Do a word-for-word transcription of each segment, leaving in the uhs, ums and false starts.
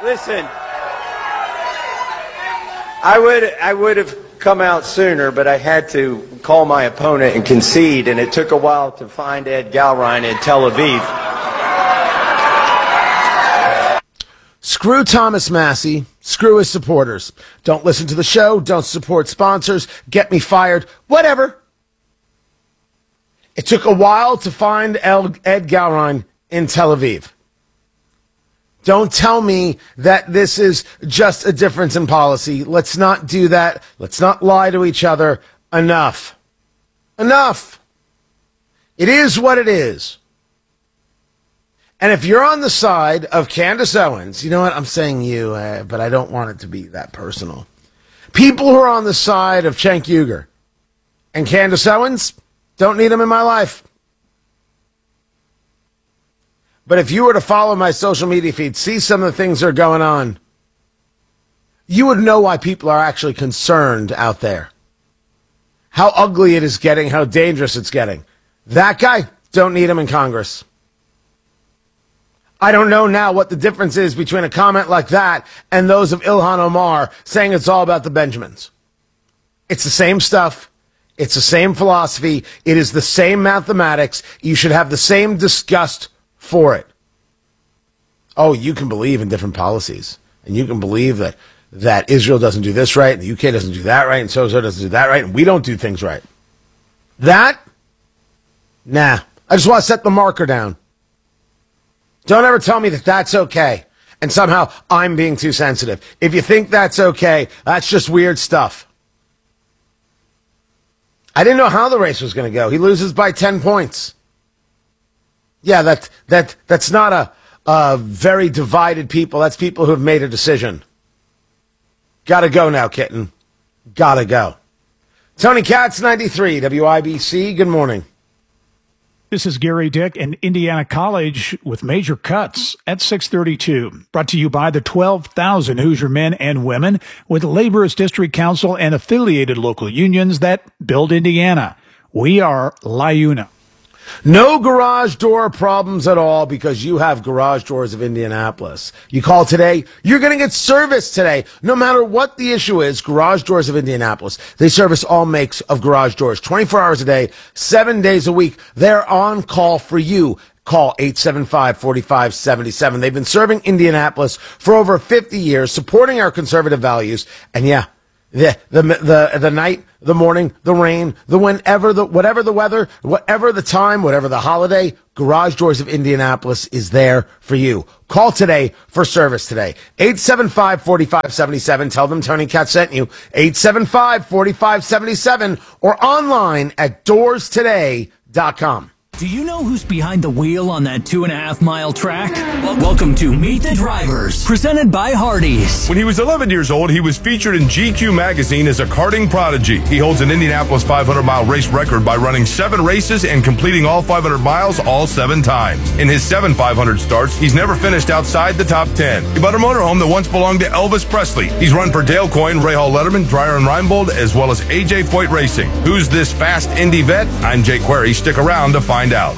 Listen, I would I would have come out sooner, but I had to call my opponent and concede, and it took a while to find Ed Galrine in Tel Aviv. Screw Thomas Massey. Screw his supporters. Don't listen to the show. Don't support sponsors. Get me fired. Whatever. It took a while to find Ed Galrine in Tel Aviv. Don't tell me that this is just a difference in policy. Let's not do that. Let's not lie to each other. Enough. Enough. It is what it is. And if you're on the side of Candace Owens, you know what? I'm saying you, uh, but I don't want it to be that personal. People who are on the side of Cenk Uygur and Candace Owens, don't need them in my life. But if you were to follow my social media feed, see some of the things that are going on, you would know why people are actually concerned out there. How ugly it is getting, how dangerous it's getting. That guy, don't need him in Congress. I don't know now what the difference is between a comment like that and those of Ilhan Omar saying it's all about the Benjamins. It's the same stuff. It's the same philosophy. It is the same mathematics. You should have the same disgust for it. Oh, you can believe in different policies, and you can believe that, that Israel doesn't do this right, and the U K doesn't do that right, and so-so doesn't do that right, and we don't do things right. That? Nah. I just want to set the marker down. Don't ever tell me that that's okay, and somehow I'm being too sensitive. If you think that's okay, that's just weird stuff. I didn't know how the race was going to go. He loses by ten points. Yeah, that that that's not a, a very divided people. That's people who have made a decision. Gotta go now, kitten. Gotta go. Tony Katz, ninety-three, W I B C. Good morning. This is Gary Dick and Indiana College with major cuts at six thirty-two. Brought to you by the twelve thousand Hoosier men and women with Laborers District Council and affiliated local unions that build Indiana. We are LIUNA. No garage door problems at all because you have Garage Doors of Indianapolis. You call today, you're going to get service today. No matter what the issue is, Garage Doors of Indianapolis. They service all makes of garage doors, twenty-four hours a day, seven days a week. They're on call for you. Call eight seven five, four five seven seven. They've been serving Indianapolis for over fifty years, supporting our conservative values. And yeah, the the the, the night, the morning, the rain, the whenever, the whatever the weather, whatever the time, whatever the holiday, Garage Doors of Indianapolis is there for you. Call today for service today. eight seven five, four five seven seven. Tell them Tony Katz sent you. eight seven five, four five seven seven or online at doors today dot com. Do you know who's behind the wheel on that two and a half mile track? Well, welcome to Meet the Drivers, presented by Hardee's. When he was eleven years old, he was featured in G Q magazine as a karting prodigy. He holds an Indianapolis five hundred mile race record by running seven races and completing all five hundred miles all seven times. In his seven five hundred starts, he's never finished outside the top ten. He bought a motorhome that once belonged to Elvis Presley. He's run for Dale Coyne, Ray Hall Letterman, Dreyer and Reinbold, as well as A J Foyt Racing. Who's this fast Indy vet? I'm Jake Query. Stick around to find out.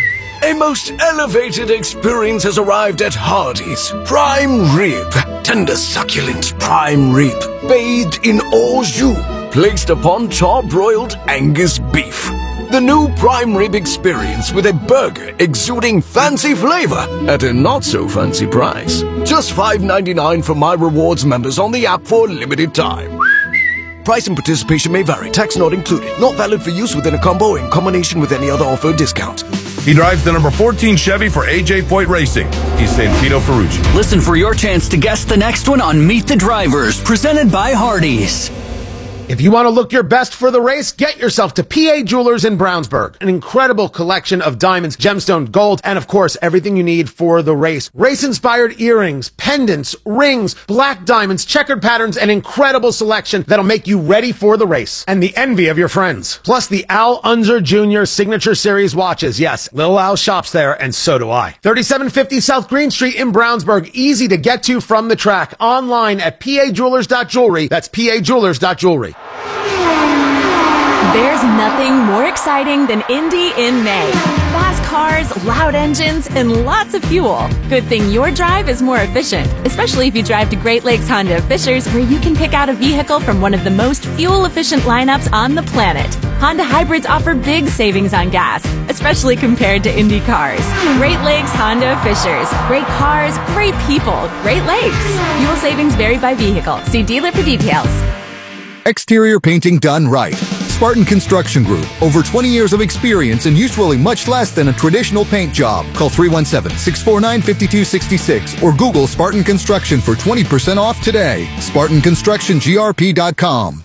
A most elevated experience has arrived at Hardee's. Prime rib. Tender, succulent prime rib. Bathed in au jus. Placed upon char-broiled Angus beef. The new prime rib experience with a burger exuding fancy flavor at a not-so-fancy price. Just five ninety-nine for My Rewards members on the app for a limited time. Price and participation may vary. Tax not included. Not valid for use within a combo in combination with any other offer or discount. He drives the number fourteen Chevy for A J Foyt Racing. He's Santino Ferrucci. Listen for your chance to guess the next one on Meet the Drivers, presented by Hardee's. If you want to look your best for the race, get yourself to P A Jewelers in Brownsburg. An incredible collection of diamonds, gemstone, gold, and of course, everything you need for the race. Race-inspired earrings, pendants, rings, black diamonds, checkered patterns, an incredible selection that'll make you ready for the race and the envy of your friends. Plus the Al Unser Junior Signature Series watches. Yes, Little Al shops there, and so do I. thirty-seven fifty South Green Street in Brownsburg. Easy to get to from the track. Online at P A jewelers dot jewelry. That's P A jewelers dot jewelry. There's nothing more exciting than Indy in May. Fast cars, loud engines, and lots of fuel. Good thing your drive is more efficient, especially if you drive to Great Lakes Honda of Fishers, where you can pick out a vehicle from one of the most fuel-efficient lineups on the planet. Honda hybrids offer big savings on gas, especially compared to Indy cars. Great Lakes Honda of Fishers. Great cars, great people, Great Lakes. Fuel savings vary by vehicle. See dealer for details. Exterior painting done right. Spartan Construction Group. Over twenty years of experience and usually much less than a traditional paint job. Call three one seven, six four nine, five two six six or Google Spartan Construction for twenty percent off today. Spartan Construction G R P dot com.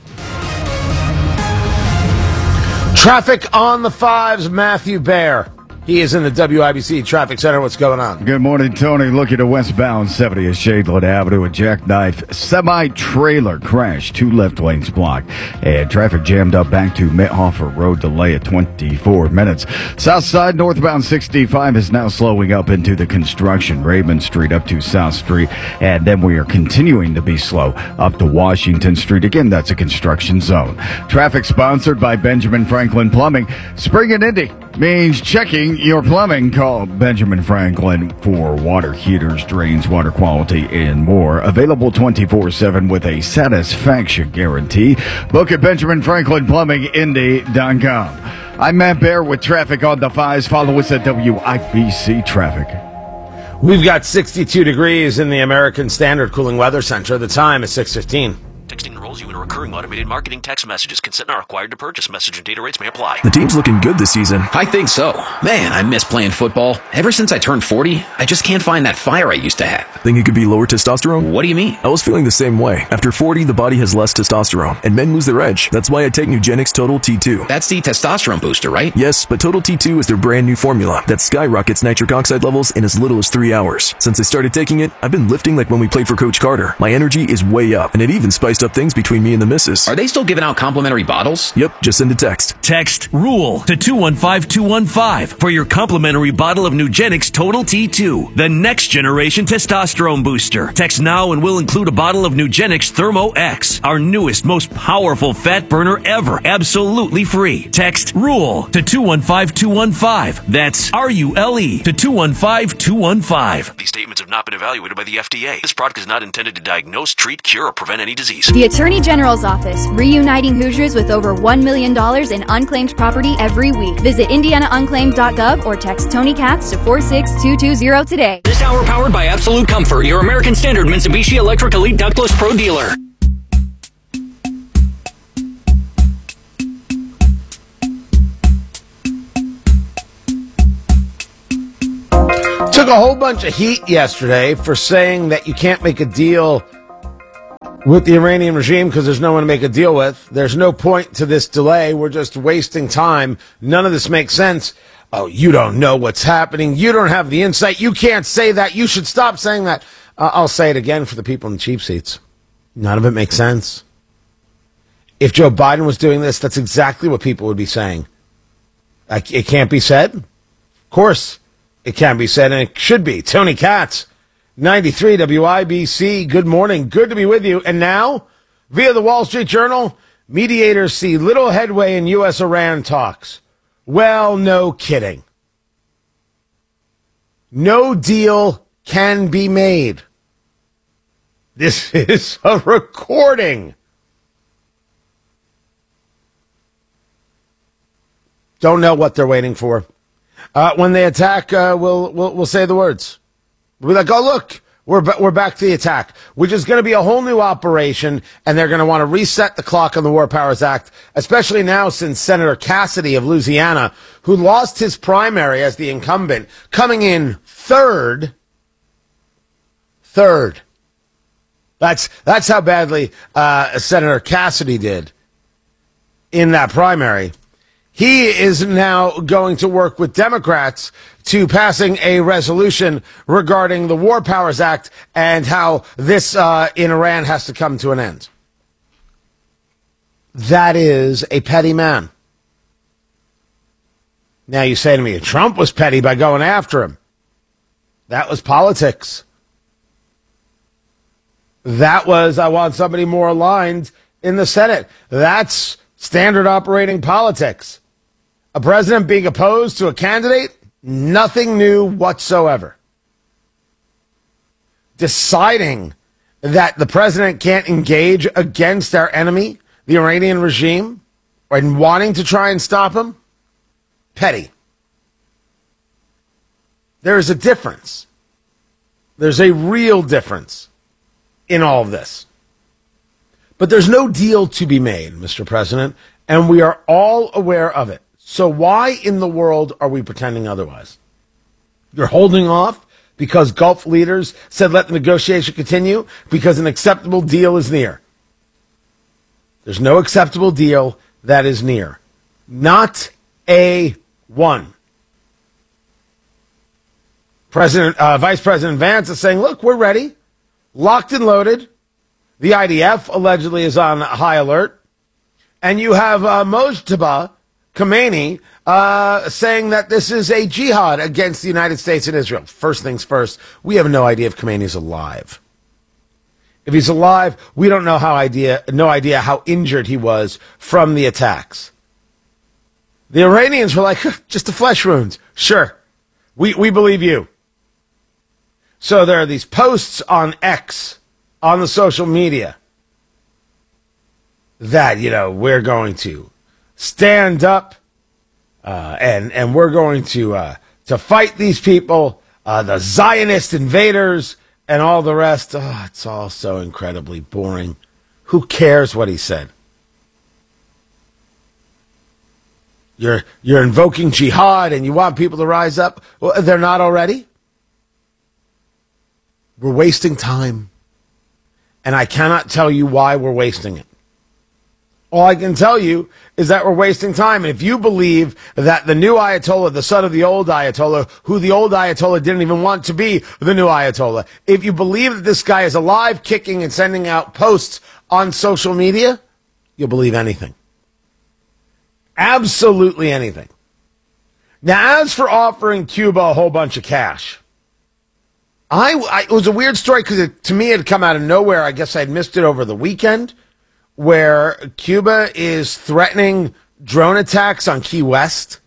Traffic on the fives, Matthew Baer. He is in the W I B C Traffic Center. What's going on? Good morning, Tony. Looking at westbound seventieth Shadeland Avenue, a jackknife semi-trailer crash. Two left lanes blocked. And traffic jammed up back to Mithofer Road. Delay at twenty-four minutes. South side, northbound sixty-five is now slowing up into the construction. Raymond Street up to South Street. And then we are continuing to be slow up to Washington Street. Again, that's a construction zone. Traffic sponsored by Benjamin Franklin Plumbing. Spring and Indy means checking your plumbing. Call Benjamin Franklin for water heaters, drains, water quality, and more. Available twenty-four seven with a satisfaction guarantee. Book at benjamin franklin plumbing indy dot com. I'm Matt Baer with traffic on the fives. Follow us at W I B C Traffic. We've got sixty-two degrees in the American Standard Cooling Weather Center. The time is six fifteen. Texting enrolls you in a recurring automated marketing text messages. Consent not required to purchase. Message and data rates may apply. The team's looking good this season. I think so. Man, I miss playing football. Ever since I turned forty, I just can't find that fire I used to have. Think it could be lower testosterone? What do you mean? I was feeling the same way. After forty, the body has less testosterone, and men lose their edge. That's why I take Nugenix Total T two. That's the testosterone booster, right? Yes, but Total T two is their brand new formula that skyrockets nitric oxide levels in as little as three hours. Since I started taking it, I've been lifting like when we played for Coach Carter. My energy is way up, and it even spiced up things between me and the missus. Are they still giving out complimentary bottles? Yep, just send a text. Text RULE to two one five two one five for your complimentary bottle of Nugenix Total T two, the next generation testosterone booster. Text now and we'll include a bottle of Nugenix Thermo X, our newest, most powerful fat burner ever, absolutely free. Text RULE to two one five two one five. That's R U L E to two one five two one five. These statements have not been evaluated by the F D A. This product is not intended to diagnose, treat, cure, or prevent any disease. The Attorney General's Office, reuniting Hoosiers with over one million dollars in unclaimed property every week. Visit indiana unclaimed dot gov or text Tony Katz to four six two two zero today. This hour powered by Absolute Comfort, your American Standard Mitsubishi Electric Elite Ductless Pro dealer. Took a whole bunch of heat yesterday for saying that you can't make a deal with the Iranian regime because there's no one to make a deal with. There's no point to this delay. We're just wasting time. None of this makes sense. Oh, you don't know what's happening. You don't have the insight. You can't say that. You should stop saying that. Uh, I'll say it again for the people in the cheap seats. None of it makes sense. If Joe Biden was doing this, that's exactly what people would be saying. It can't be said. Of course, it can be said, and it should be. Tony Katz, ninety-three W I B C. Good morning. Good to be with you. And now, via the Wall Street Journal, mediators see little headway in U S Iran talks. Well, no kidding. No deal can be made. This is a recording. Don't know what they're waiting for. Uh, when they attack, uh, we'll, we'll we'll say the words. We'll be like, oh, look, we're, we're back to the attack, which is going to be a whole new operation, and they're going to want to reset the clock on the War Powers Act, especially now since Senator Cassidy of Louisiana, who lost his primary as the incumbent, coming in third, third. That's, that's how badly uh, Senator Cassidy did in that primary. He is now going to work with Democrats to passing a resolution regarding the War Powers Act and how this uh, in Iran has to come to an end. That is a petty man. Now you say to me, Trump was petty by going after him. That was politics. That was, I want somebody more aligned in the Senate. That's Standard operating politics. A president being opposed to a candidate, nothing new whatsoever. Deciding that the president can't engage against our enemy, the Iranian regime, and wanting to try and stop him, petty. There is a difference. There's a real difference in all of this. But there's no deal to be made, Mister President, and we are all aware of it. So why in the world are we pretending otherwise? You're holding off because Gulf leaders said let the negotiation continue because an acceptable deal is near. There's no acceptable deal that is near. Not a one. President, uh, Vice President Vance is saying, look, we're ready. Locked and loaded. The I D F allegedly is on high alert. And you have uh, Mojtaba Khomeini uh, saying that this is a jihad against the United States and Israel. First things first, we have no idea if Khomeini's alive. If he's alive, we don't know how idea, no idea how injured he was from the attacks. The Iranians were like, just a flesh wound. Sure, we, we believe you. So there are these posts on X, on the social media, that, you know, we're going to stand up uh, and and we're going to uh, to fight these people, uh, the Zionist invaders, and all the rest. Oh, it's all so incredibly boring. Who cares what he said? You're you're invoking jihad and you want people to rise up. Well, they're not already. We're wasting time. And I cannot tell you why we're wasting it. All I can tell you is that we're wasting time. And if you believe that the new Ayatollah, the son of the old Ayatollah, who the old Ayatollah didn't even want to be the new Ayatollah, if you believe that this guy is alive, kicking, and sending out posts on social media, you'll believe anything. Absolutely anything. Now, as for offering Cuba a whole bunch of cash, I, I it was a weird story because to me it had come out of nowhere. I guess I'd missed it over the weekend, where Cuba is threatening drone attacks on Key West.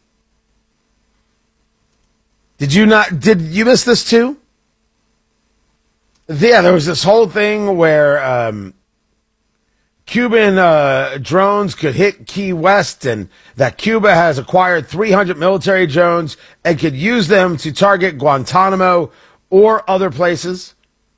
Did you not? Did you miss this too? Yeah, there was this whole thing where um, Cuban uh, drones could hit Key West, and that Cuba has acquired three hundred military drones and could use them to target Guantanamo or other places.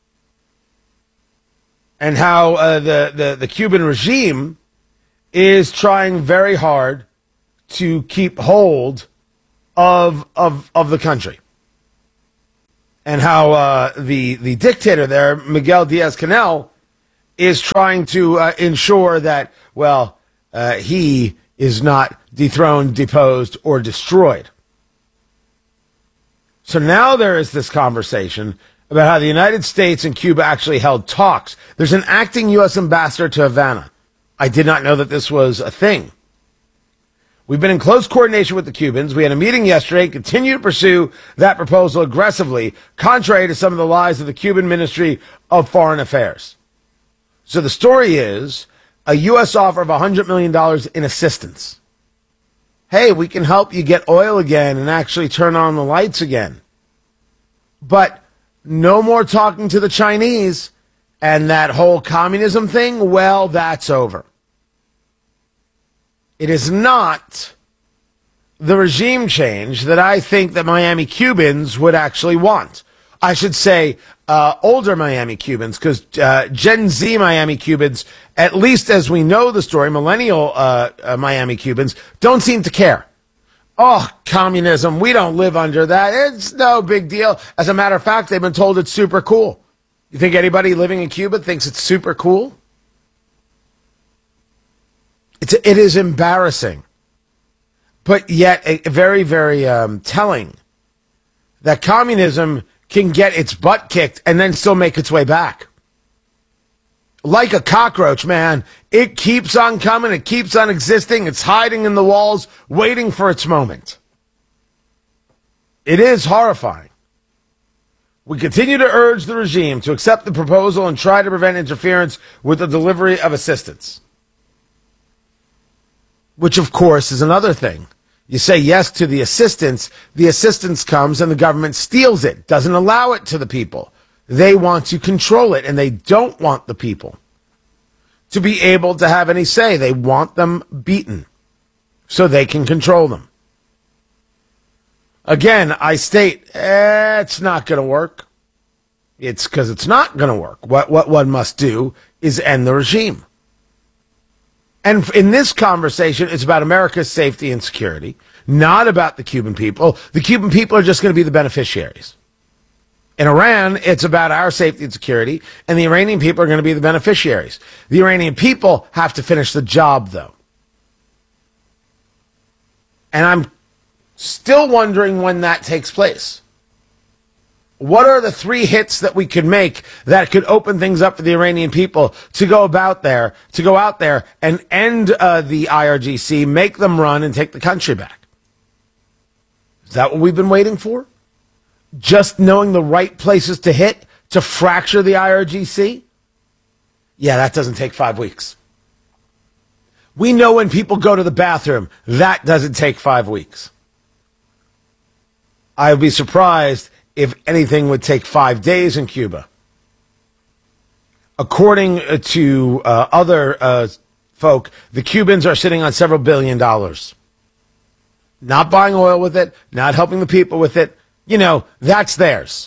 And how uh, the, the, the Cuban regime is trying very hard to keep hold of of of the country. And how uh, the, the dictator there, Miguel Diaz-Canel, is trying to uh, ensure that, well, uh, he is not dethroned, deposed, or destroyed. So now there is this conversation about how the United States and Cuba actually held talks. There's an acting U S ambassador to Havana. I did not know that this was a thing. We've been in close coordination with the Cubans. We had a meeting yesterday and continue to pursue that proposal aggressively, contrary to some of the lies of the Cuban Ministry of Foreign Affairs. So the story is a U S offer of one hundred million dollars in assistance. Hey, we can help you get oil again and actually turn on the lights again. But no more talking to the Chinese, and that whole communism thing, well, that's over. It is not the regime change that I think that Miami Cubans would actually want. I should say uh, older Miami Cubans, because uh, Gen Z Miami Cubans, at least as we know the story, millennial uh, uh, Miami Cubans, don't seem to care. Oh, communism, we don't live under that. It's no big deal. As a matter of fact, they've been told it's super cool. You think anybody living in Cuba thinks it's super cool? It's, it is embarrassing, but yet a, very, very um, telling that communism can get its butt kicked and then still make its way back. Like a cockroach, man, it keeps on coming, it keeps on existing, it's hiding in the walls, waiting for its moment. It is horrifying. We continue to urge the regime to accept the proposal and try to prevent interference with the delivery of assistance. which of course is another thing. You say yes to the assistance, the assistance comes and the government steals it, doesn't allow it to the people. They want to control it, and they don't want the people to be able to have any say. They want them beaten so they can control them. Again, I state, eh, it's not going to work. It's because it's not going to work. What, what one must do is end the regime. And in this conversation, it's about America's safety and security, not about the Cuban people. The Cuban people are just going to be the beneficiaries. In Iran, it's about our safety and security, and the Iranian people are going to be the beneficiaries. The Iranian people have to finish the job, though. And I'm still wondering when that takes place. What are the three hits that we could make that could open things up for the Iranian people to go about there, to go out there and end uh, the I R G C, make them run, and take the country back? Is that what we've been waiting for? Just knowing the right places to hit to fracture the I R G C? Yeah, that doesn't take five weeks. We know when people go to the bathroom. That doesn't take five weeks. I would be surprised if anything would take five days in Cuba. According to uh, other uh, folk, the Cubans are sitting on several billion dollars. Not buying oil with it, not helping the people with it. You know, that's theirs.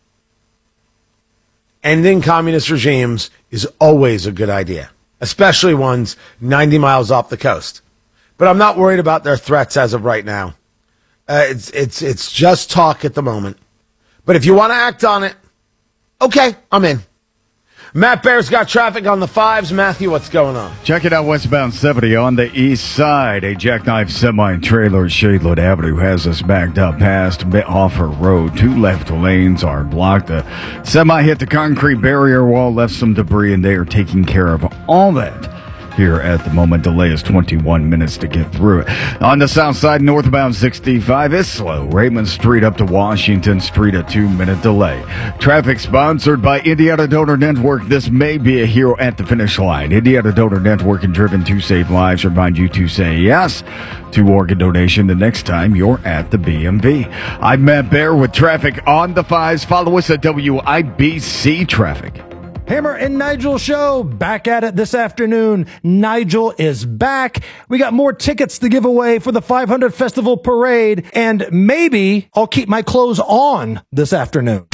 Ending communist regimes is always a good idea, especially ones ninety miles off the coast. But I'm not worried about their threats as of right now. Uh, it's, it's, it's just talk at the moment. But if you want to act on it, okay, I'm in. Matt Bear's got traffic on the fives. Matthew, what's going on? Check it out, westbound seventy on the east side. A jackknife semi-trailer Shadewood Avenue has us backed up past Mithofer Road. Two left lanes are blocked. The semi hit the concrete barrier wall, left some debris, and they are taking care of all that. Here at the moment, delay is twenty-one minutes to get through it. On the south side, northbound sixty-five is slow. Raymond Street up to Washington Street, a two-minute delay. Traffic sponsored by Indiana Donor Network. This may be a hero at the finish line. Indiana Donor Network and Driven to Save Lives remind you to say yes to organ donation the next time you're at the B M V. I'm Matt Bear with traffic on the fives. Follow us at W I B C Traffic. Hammer and Nigel show back at it this afternoon. Nigel is back. We got more tickets to give away for the five hundred Festival Parade, and maybe I'll keep my clothes on this afternoon.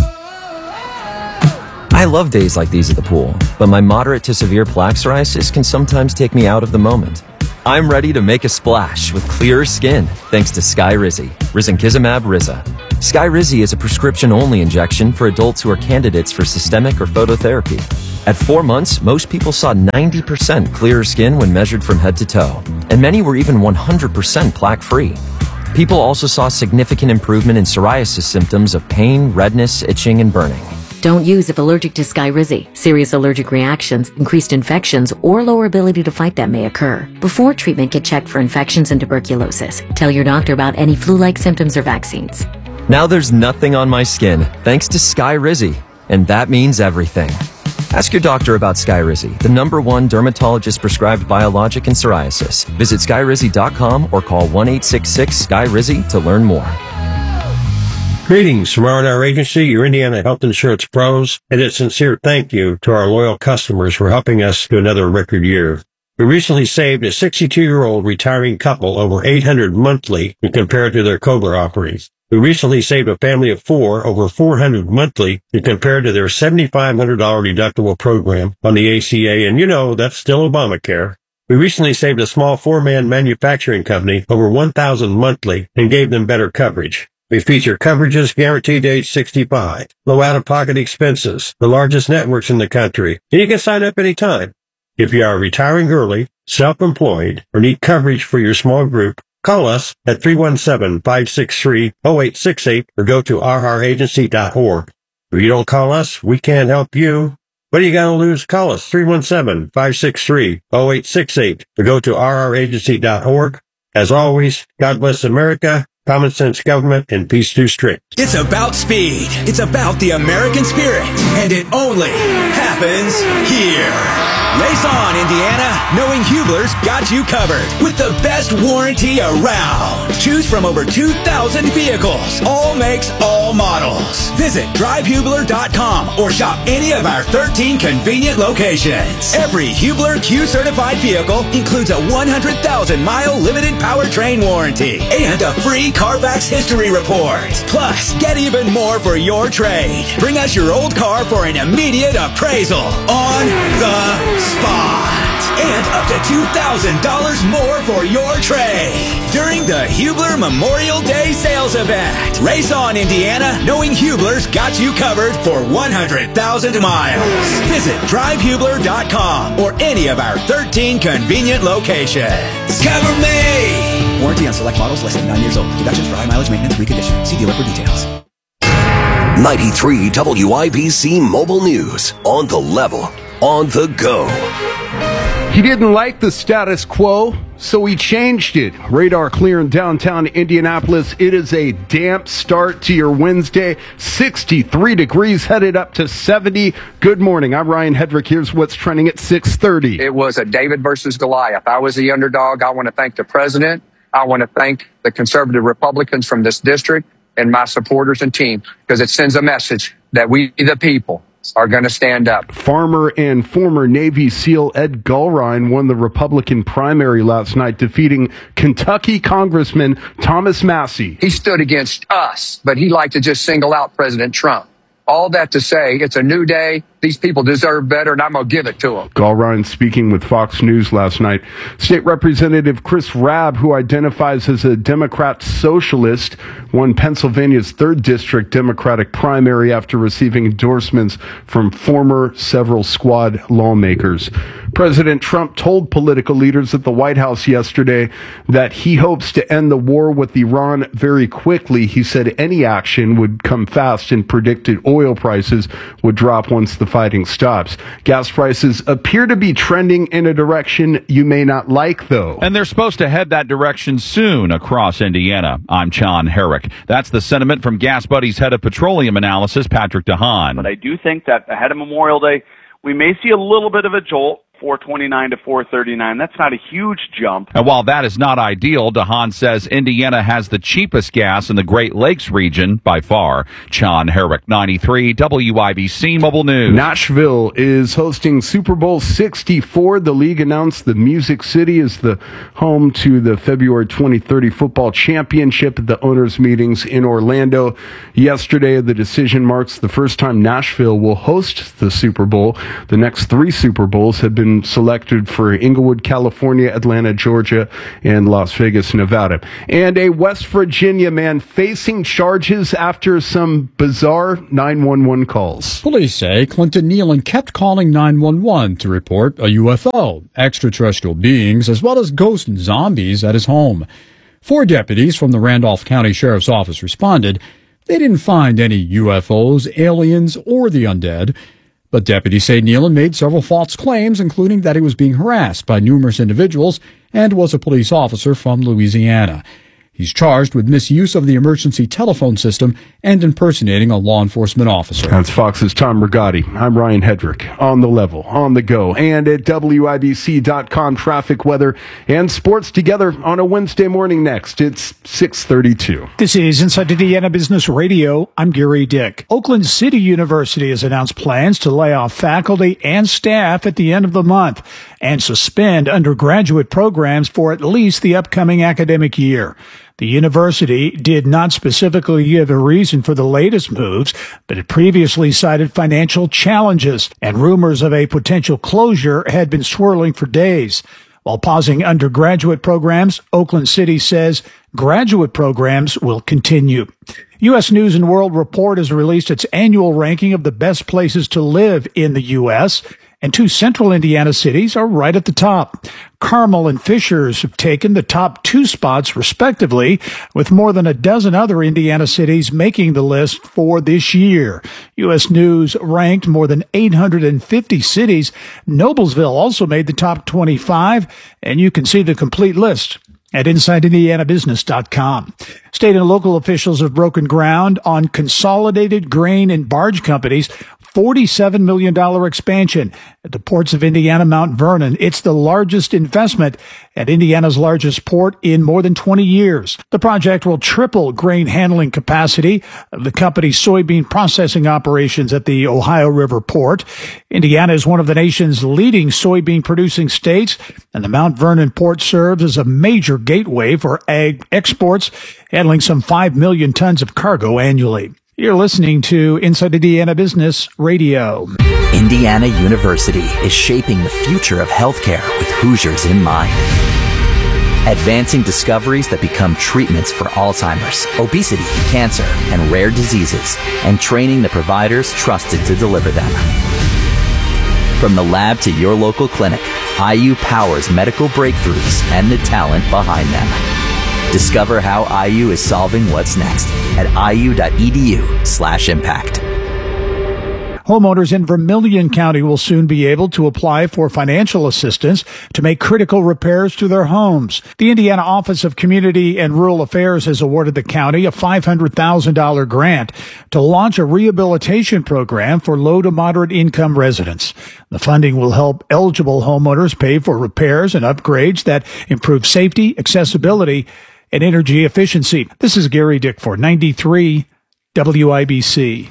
I love days like these at the pool, but my moderate to severe plaque psoriasis can sometimes take me out of the moment. I'm ready to make a splash with clearer skin thanks to Skyrizi, Risankizumab Riza. Skyrizi is a prescription-only injection for adults who are candidates for systemic or phototherapy. At four months, most people saw ninety percent clearer skin when measured from head to toe, and many were even one hundred percent plaque-free. People also saw significant improvement in psoriasis symptoms of pain, redness, itching, and burning. Don't use if allergic to Skyrizi. Serious allergic reactions, increased infections, or lower ability to fight them may occur. Before treatment, get checked for infections and tuberculosis. Tell your doctor about any flu-like symptoms or vaccines. Now there's nothing on my skin thanks to Skyrizi, and that means everything. Ask your doctor about Skyrizi, the number one dermatologist-prescribed biologic in psoriasis. Visit skyrizi dot com or call one eight six six Sky Rizi to learn more. Greetings from R and R Agency, your Indiana health insurance pros, and a sincere thank you to our loyal customers for helping us to another record year. We recently saved a sixty-two-year-old retiring couple over eight hundred dollars monthly when compared to their COBRA offerings. We recently saved a family of four over four hundred dollars monthly when compared to their seven thousand five hundred dollars deductible program on the A C A, and you know, that's still Obamacare. We recently saved a small four-man manufacturing company over one thousand dollars monthly and gave them better coverage. We feature coverages guaranteed to age sixty-five, low out-of-pocket expenses, the largest networks in the country, and you can sign up anytime. If you are retiring early, self-employed, or need coverage for your small group, call us at three one seven, five six three, zero eight six eight or go to r r agency dot org. If you don't call us, we can't help you. What are you going to lose? Call us three one seven, five six three, zero eight six eight or go to r r agency dot org. As always, God bless America. common sense government, and peace through strength. It's about speed. It's about the American spirit. And it only happens here. Race on, Indiana, knowing Hubler's got you covered with the best warranty around. Choose from over two thousand vehicles, all makes, all models. Visit drive hubler dot com or shop any of our thirteen convenient locations. Every Hubler Q-certified vehicle includes a one hundred thousand mile limited powertrain warranty and a free Carfax history report. Plus, get even more for your trade. Bring us your old car for an immediate appraisal on the spot. And up to two thousand dollars more for your trade during the Hubler Memorial Day sales event. Race on, Indiana, knowing Hubler's got you covered for one hundred thousand miles. Visit drive hubler dot com or any of our thirteen convenient locations. Cover me! Warranty on select models less than nine years old. Deductions for high mileage maintenance reconditioning. See dealer for details. ninety-three W I B C Mobile News. On the level. On the go. He didn't like the status quo, so he changed it. Radar clear in downtown Indianapolis. It is a damp start to your Wednesday. sixty-three degrees, headed up to seventy. Good morning. I'm Ryan Hedrick. Here's what's trending at six thirty. It was a David versus Goliath. I was the underdog. I want to thank the president. I want to thank the conservative Republicans from this district and my supporters and team, because it sends a message that we, the people, are going to stand up. Farmer and former Navy SEAL Ed Gulrine won the Republican primary last night, defeating Kentucky Congressman Thomas Massey. He stood against us, but he liked to just single out President Trump. All that to say, it's a new day. These people deserve better, and I'm going to give it to them. Gulrine speaking with Fox News last night. State Representative Chris Rabb, who identifies as a Democrat socialist, won Pennsylvania's third District Democratic primary after receiving endorsements from former several squad lawmakers. President Trump told political leaders at the White House yesterday that he hopes to end the war with Iran very quickly. He said any action would come fast and predicted oil prices would drop once the fighting stops. Gas prices appear to be trending in a direction you may not like, though. And they're supposed to head that direction soon across Indiana. I'm John Herrick. That's the sentiment from Gas Buddy's head of petroleum analysis, Patrick DeHaan. But I do think that ahead of Memorial Day, we may see a little bit of a jolt. four twenty-nine to four thirty-nine. That's not a huge jump. And while that is not ideal, DeHaan says Indiana has the cheapest gas in the Great Lakes region by far. John Herrick, ninety-three W I B C Mobile News. Nashville is hosting Super Bowl sixty-four. The league announced the Music City is the home to the February twenty thirty football championship at the owners' meetings in Orlando. Yesterday, the decision marks the first time Nashville will host the Super Bowl. The next three Super Bowls have been selected for Inglewood, California, Atlanta, Georgia, and Las Vegas, Nevada. And a West Virginia man facing charges after some bizarre nine one one calls. Police say Clinton Nealon kept calling nine one one to report a U F O, extraterrestrial beings, as well as ghosts and zombies at his home. Four deputies from the Randolph County Sheriff's Office responded. They didn't find any U F Os, aliens, or the undead. But deputies say Nealon made several false claims, including that he was being harassed by numerous individuals and was a police officer from Louisiana. He's charged with misuse of the emergency telephone system and impersonating a law enforcement officer. That's Fox's Tom Rigotti. I'm Ryan Hedrick. On the level, on the go, and at W I B C dot com, traffic, weather, and sports together on a Wednesday morning next. It's six thirty-two. This is Inside Indiana Business Radio. I'm Gary Dick. Oakland City University has announced plans to lay off faculty and staff at the end of the month and suspend undergraduate programs for at least the upcoming academic year. The university did not specifically give a reason for the latest moves, but it previously cited financial challenges, and rumors of a potential closure had been swirling for days. While pausing undergraduate programs, Oakland City says graduate programs will continue. U S News and World Report has released its annual ranking of the best places to live in the U S, and two central Indiana cities are right at the top. Carmel and Fishers have taken the top two spots, respectively, with more than a dozen other Indiana cities making the list for this year. U S News ranked more than eight hundred fifty cities. Noblesville also made the top twenty-five, and you can see the complete list at inside indiana business dot com. State and local officials have broken ground on Consolidated Grain and Barge Company's forty-seven million dollars expansion at the ports of Indiana, Mount Vernon. It's the largest investment at Indiana's largest port in more than twenty years. The project will triple grain handling capacity of the company's soybean processing operations at the Ohio River Port. Indiana is one of the nation's leading soybean producing states, and the Mount Vernon port serves as a major gateway for ag exports, handling some five million tons of cargo annually. You're listening to Inside Indiana Business Radio. Indiana University is shaping the future of healthcare with Hoosiers in mind. Advancing discoveries that become treatments for Alzheimer's, obesity, cancer, and rare diseases, and training the providers trusted to deliver them. From the lab to your local clinic, I U powers medical breakthroughs and the talent behind them. Discover how I U is solving what's next at iu.edu slash impact. Homeowners in Vermilion County will soon be able to apply for financial assistance to make critical repairs to their homes. The Indiana Office of Community and Rural Affairs has awarded the county a five hundred thousand dollars grant to launch a rehabilitation program for low to moderate income residents. The funding will help eligible homeowners pay for repairs and upgrades that improve safety, accessibility, and energy efficiency. This is Gary Dick for ninety-three W I B C.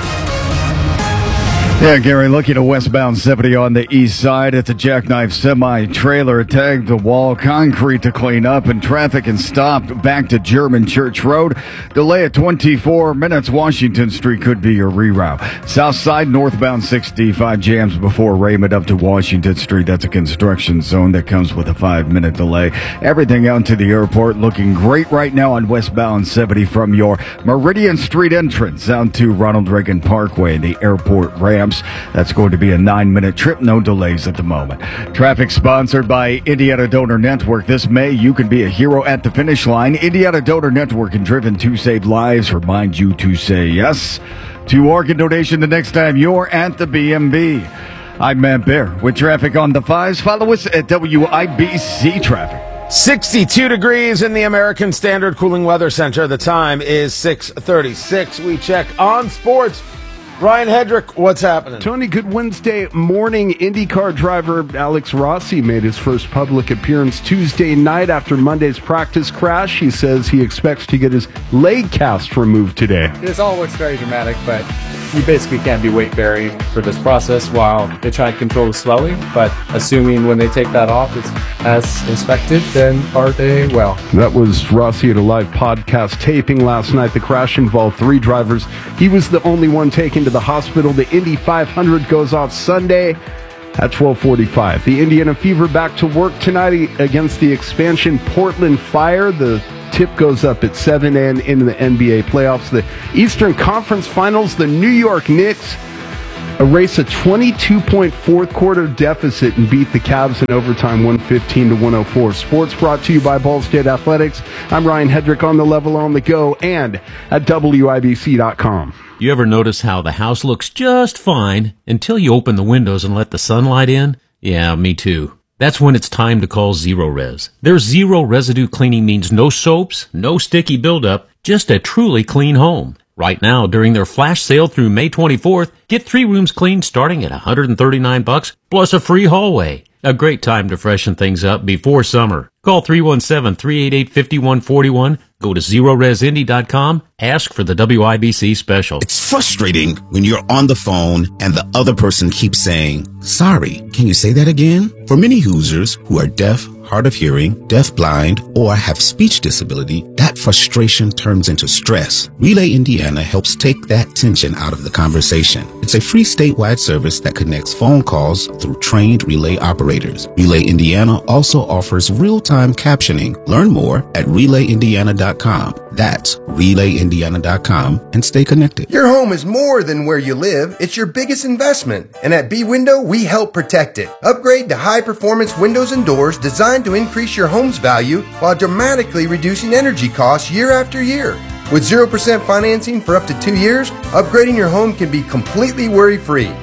Yeah, Gary, looking at westbound seventy on the east side at the Jackknife semi-trailer tagged the wall, concrete to clean up, and traffic and stopped back to German Church Road. Delay at twenty-four minutes. Washington Street could be your reroute. South side, northbound sixty-five jams before Raymond up to Washington Street. That's a construction zone that comes with a five-minute delay. Everything out to the airport looking great right now on westbound seventy from your Meridian Street entrance out to Ronald Reagan Parkway and the airport ramp. That's going to be a nine-minute trip. No delays at the moment. Traffic sponsored by Indiana Donor Network. This May, you can be a hero at the finish line. Indiana Donor Network and Driven to Save Lives remind you to say yes to organ donation the next time you're at the B M B. I'm Matt Bear with traffic on the fives. Follow us at W I B C Traffic. sixty-two degrees in the American Standard Cooling Weather Center. The time is six thirty-six. We check on sports. Ryan Hedrick, what's happening? Tony, good Wednesday morning. IndyCar driver Alex Rossi made his first public appearance Tuesday night after Monday's practice crash. He says he expects to get his leg cast removed today. This all looks very dramatic, but you basically can't be weight bearing for this process while they try and control the swelling. But assuming when they take that off, it's as inspected, then are they well? That was Rossi at a live podcast taping last night. The crash involved three drivers. He was the only one taken to the hospital. The Indy five hundred goes off Sunday at twelve forty-five. The Indiana Fever back to work tonight against the expansion Portland Fire. The tip goes up at seven and into the N B A playoffs. The Eastern Conference Finals, the New York Knicks erase a twenty-two point fourth quarter deficit and beat the Cavs in overtime one fifteen to one oh four. Sports brought to you by Ball State Athletics. I'm Ryan Hedrick on the level, on the go, and at W I B C dot com. You ever notice how the house looks just fine until you open the windows and let the sunlight in? Yeah, me too. That's when it's time to call Zero Res. Their zero residue cleaning means no soaps, no sticky buildup, just a truly clean home. Right now, during their flash sale through May twenty-fourth, get three rooms cleaned starting at one hundred thirty-nine bucks plus a free hallway. A great time to freshen things up before summer. Call three one seven, three eight eight, five one four one. Go to zero res indy dot com. Ask for the W I B C special. It's frustrating when you're on the phone and the other person keeps saying, sorry, can you say that again? For many Hoosiers who are deaf, hard of hearing, deaf-blind, or have speech disability, that frustration turns into stress. Relay Indiana helps take that tension out of the conversation. It's a free statewide service that connects phone calls through trained relay operators. Relay Indiana also offers real-time captioning. Learn more at relay indiana dot com. That's relay indiana dot com and stay connected. Your home is more than where you live. It's your biggest investment. And at B-Window, we help protect it. Upgrade to high-performance windows and doors designed to increase your home's value while dramatically reducing energy costs year after year. With zero percent financing for up to two years, upgrading your home can be completely worry-free.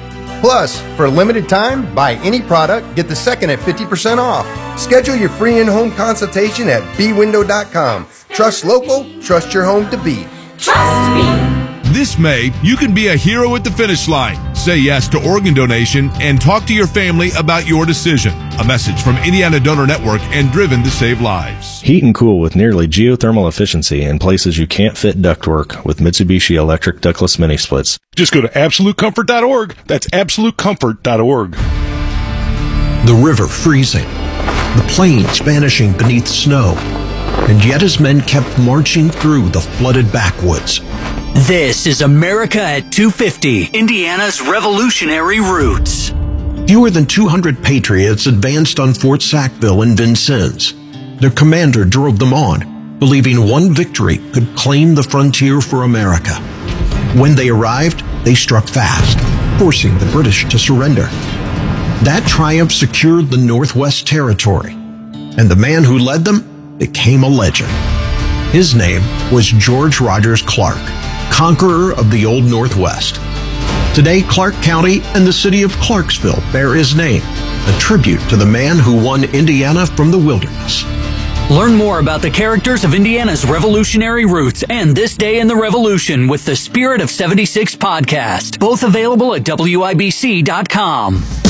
Plus, for a limited time, buy any product, get the second at fifty percent off. Schedule your free in-home consultation at b window dot com. Trust local, trust your home to be. Trust me. This May, you can be a hero at the finish line. Say yes to organ donation and talk to your family about your decision. A message from Indiana Donor Network and Driven to Save Lives. Heat and cool with nearly geothermal efficiency in places you can't fit ductwork with Mitsubishi Electric Ductless Mini Splits. Just go to absolute comfort dot org. That's absolute comfort dot org. The river freezing, the plains vanishing beneath snow, and yet his men kept marching through the flooded backwoods. This is America at two fifty, Indiana's revolutionary roots. Fewer than two hundred patriots advanced on Fort Sackville in Vincennes. Their commander drove them on, believing one victory could claim the frontier for America. When they arrived, they struck fast, forcing the British to surrender. That triumph secured the Northwest Territory, and the man who led them became a legend. His name was George Rogers Clark, conqueror of the Old Northwest. Today, Clark County and the city of Clarksville bear his name, a tribute to the man who won Indiana from the wilderness. Learn more about the characters of Indiana's revolutionary roots and This Day in the Revolution with the Spirit of seventy-six podcast, both available at W I B C dot com.